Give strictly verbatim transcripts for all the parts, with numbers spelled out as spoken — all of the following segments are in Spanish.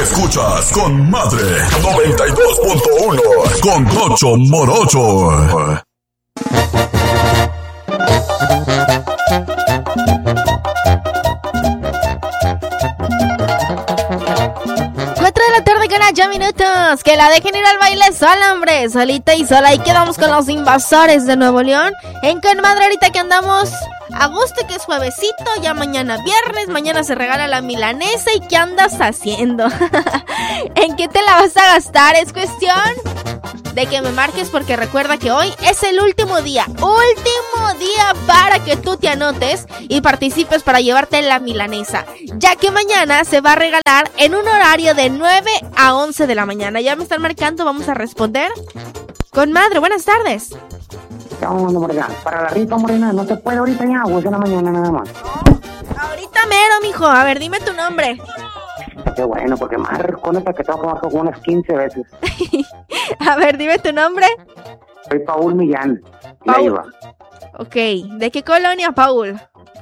Escuchas con Madre noventa y dos punto uno con Cocho Morocho. cuatro de la tarde con ocho minutos. Que la dejen ir al baile sola, hombre. Solita y sola. Y quedamos con los Invasores de Nuevo León. En Con Madre, ahorita que andamos a gusto, que es juevesito. Ya mañana viernes. Mañana se regala la milanesa. ¿Y qué andas haciendo? ¿En qué te la vas a gastar? Es cuestión de que me marques, porque recuerda que hoy es el último día. Último día para que tú te anotes y participes para llevarte la milanesa, ya que mañana se va a regalar en un horario de nueve a once de la mañana. Ya me están marcando, vamos a responder. Con Madre, buenas tardes. ¿Qué onda, Morena? Para la rifa, Morena, no se puede ahorita ya, o es en la mañana nada más. Ahorita mero, mijo. A ver, dime tu nombre. Qué bueno, porque marco neta que tengo que marcar como unas quince veces. A ver, dime tu nombre. Soy Paul Millán. Paul. Leiva. Ok, ¿de qué colonia, Paul?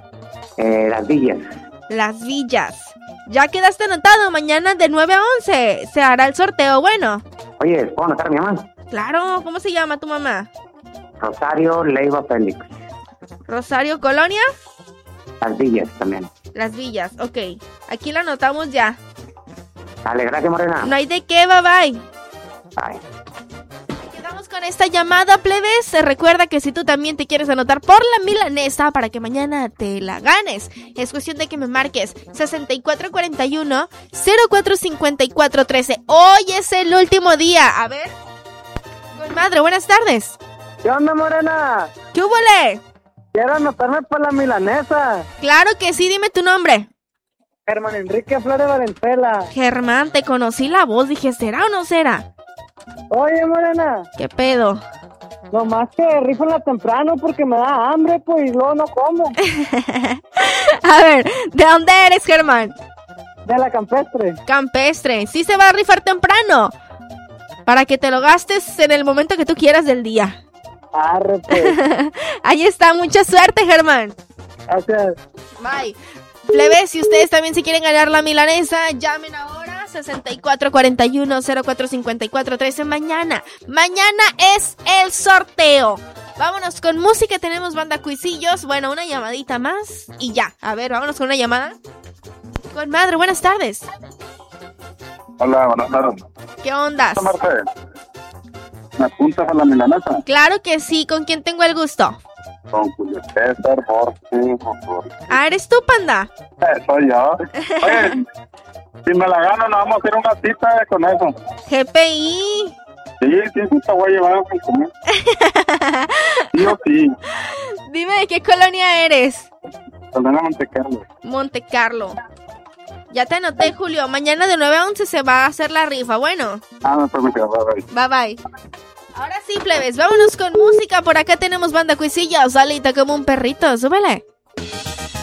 Eh, Las Villas. Las Villas. Ya quedaste anotado, mañana de nueve a once se hará el sorteo, bueno. Oye, ¿puedo anotar a mi mamá? Claro, ¿cómo se llama tu mamá? Rosario Leiva Félix. Rosario, ¿colonia? Las Villas también. Las Villas, ok. Aquí la anotamos ya. Dale, gracias, Morena. No hay de qué, bye bye. Bye. Quedamos con esta llamada, plebes. Recuerda que si tú también te quieres anotar por la milanesa para que mañana te la ganes, es cuestión de que me marques sesenta y cuatro cuarenta y uno, cero cuatro cincuenta y cuatro trece. Hoy es el último día. A ver. Con Madre, buenas tardes. ¿Qué onda, Morena? ¿Qué hubo, le? Quiero anotarme por la milanesa. Claro que sí, dime tu nombre. Germán Enrique Flores Valenzuela. Germán, te conocí la voz, dije, ¿será o no será? Oye, Morena, ¿Qué pedo? nomás que rífala temprano porque me da hambre, pues, y luego no como. A ver, ¿de dónde eres, Germán? De la Campestre. Campestre, sí se va a rifar temprano, para que te lo gastes en el momento que tú quieras del día. Arre, pues. Ahí está, mucha suerte, Germán. Gracias. Bye. Plebes, si ustedes también se quieren ganar la milanesa, llamen ahora sesenta y cuatro cuarenta y uno, cero cuatro cincuenta y cuatro trece. Mañana, mañana es el sorteo. Vámonos con música, tenemos banda Cuisillos. Bueno, una llamadita más y ya. A ver, vámonos con una llamada. Con Madre, buenas tardes. Hola, buenas tardes. ¿Qué onda? ¿Me apuntas a la milanesa? Claro que sí, ¿con quién tengo el gusto? Con Julio César, Jorge, Jorge. Ah, ¿eres tú, panda? Eh, soy yo. Oye, si me la gano, nos vamos a hacer una cita con eso. G P I. Sí, sí, sí, te voy a llevar a comer. Sí o sí. Dime, ¿de qué colonia eres? Colonia Monte Carlo. Monte Carlo. Ya te anoté, Julio. Mañana de nueve a once se va a hacer la rifa. Bueno. Ah, me permite, bye bye. Bye bye. Ahora sí, plebes, vámonos con música. Por acá tenemos banda Cuisillos. Salita como un perrito, súbele.